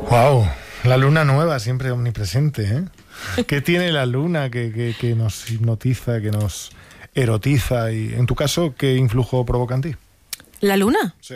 Wow, la luna nueva siempre omnipresente, ¿eh? ¿Qué tiene la luna que nos hipnotiza, que nos erotiza? Y en tu caso, ¿qué influjo provoca en ti? ¿La luna? Sí.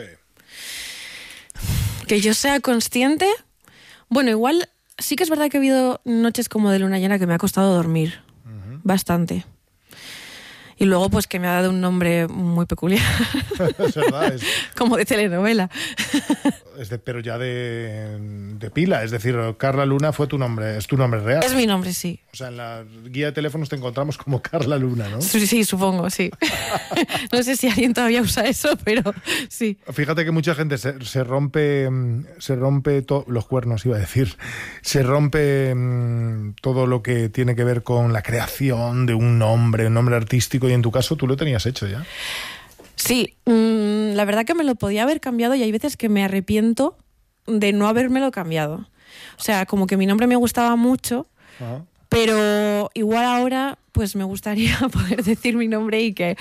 Que yo sea consciente. Bueno, igual sí que es verdad que ha habido noches como de luna llena que me ha costado dormir. Bastante. Y luego pues que me ha dado un nombre muy peculiar. Es verdad. Como de telenovela. Pero ya de pila. Es decir, Carla Luna fue tu nombre, es tu nombre real. Es mi nombre, sí. O sea, en la guía de teléfonos te encontramos como Carla Luna, ¿no? Sí, supongo, sí. No sé si alguien todavía usa eso, pero sí. Fíjate que mucha gente se rompe los cuernos, iba a decir. Se rompe todo lo que tiene que ver con la creación de un nombre artístico, y en tu caso tú lo tenías hecho ya. Sí, la verdad que me lo podía haber cambiado y hay veces que me arrepiento de no habérmelo cambiado. O sea, como que mi nombre me gustaba mucho, pero igual ahora pues me gustaría poder decir mi nombre y que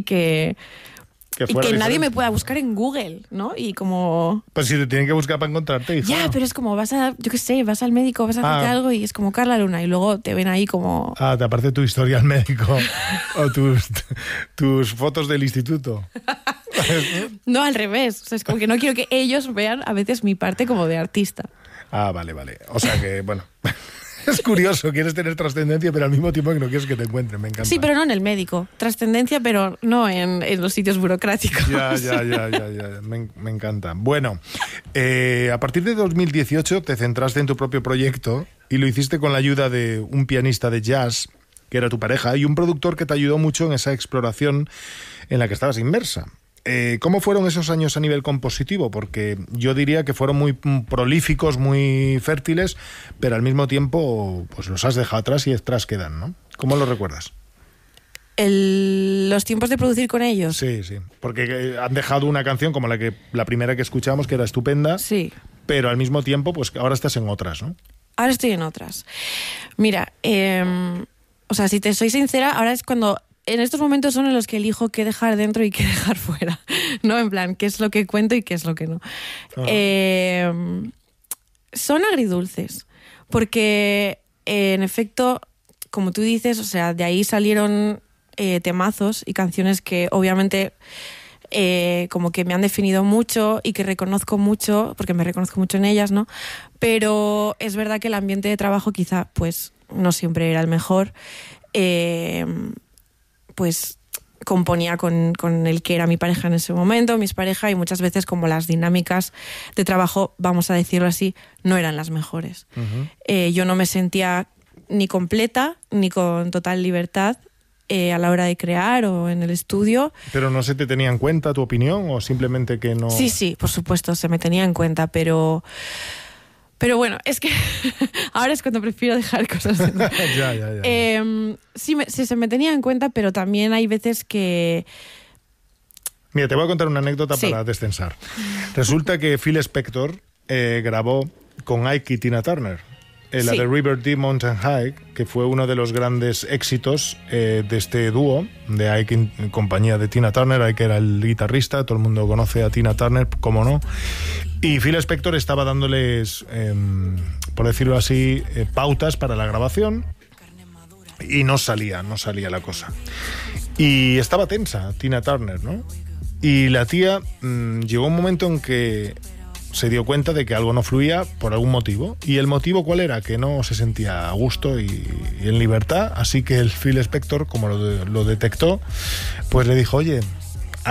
nadie me pueda buscar en Google, ¿no? Y como... Pues si te tienen que buscar para encontrarte, hijo. Ya, pero es como vas al médico, vas a hacer algo y es como Carla Luna y luego te ven ahí como... te aparece tu historia al médico o tus fotos del instituto. No, al revés. O sea, es como que no quiero que ellos vean a veces mi parte como de artista. Vale. O sea que, bueno... Es curioso, quieres tener trascendencia, pero al mismo tiempo que no quieres que te encuentren, me encanta. Sí, pero no en el médico. Trascendencia, pero no en los sitios burocráticos. Ya, me encanta. Bueno, a partir de 2018 te centraste en tu propio proyecto y lo hiciste con la ayuda de un pianista de jazz, que era tu pareja, y un productor que te ayudó mucho en esa exploración en la que estabas inmersa. ¿Cómo fueron esos años a nivel compositivo? Porque yo diría que fueron muy prolíficos, muy fértiles, pero al mismo tiempo pues los has dejado atrás y atrás quedan, ¿no? ¿Cómo lo recuerdas? ¿Los tiempos de producir con ellos? Sí, porque han dejado una canción como la primera que escuchamos, que era estupenda, sí, pero al mismo tiempo pues ahora estás en otras, ¿no? Ahora estoy en otras. Mira, o sea, si te soy sincera, ahora es cuando... En estos momentos son en los que elijo qué dejar dentro y qué dejar fuera, ¿no? En plan, qué es lo que cuento y qué es lo que no. Son agridulces, porque en efecto, como tú dices, o sea, de ahí salieron temazos y canciones que obviamente como que me han definido mucho y que reconozco mucho, porque me reconozco mucho en ellas, ¿no? Pero es verdad que el ambiente de trabajo quizá pues no siempre era el mejor. Pues componía con el que era mi pareja en ese momento, mi expareja, y muchas veces como las dinámicas de trabajo, vamos a decirlo así, no eran las mejores. Yo no me sentía ni completa ni con total libertad a la hora de crear o en el estudio. ¿Pero no se te tenía en cuenta tu opinión o simplemente que no...? Sí, por supuesto, se me tenía en cuenta, pero bueno, es que ahora es cuando prefiero dejar cosas. Ya. Sí, se me tenía en cuenta, pero también hay veces que... Mira, te voy a contar una anécdota para descensar. Resulta que Phil Spector grabó con Ike y Tina Turner la de River Deep Mountain High, que fue uno de los grandes éxitos de este dúo de Ike en compañía de Tina Turner. Ike era el guitarrista, todo el mundo conoce a Tina Turner, cómo no. Y Phil Spector estaba dándoles, por decirlo así, pautas para la grabación y no salía la cosa. Y estaba tensa Tina Turner, ¿no? Y la tía llegó un momento en que se dio cuenta de que algo no fluía por algún motivo. ¿Y el motivo cuál era? Que no se sentía a gusto y en libertad. Así que el Phil Spector, como lo detectó, pues le dijo, oye,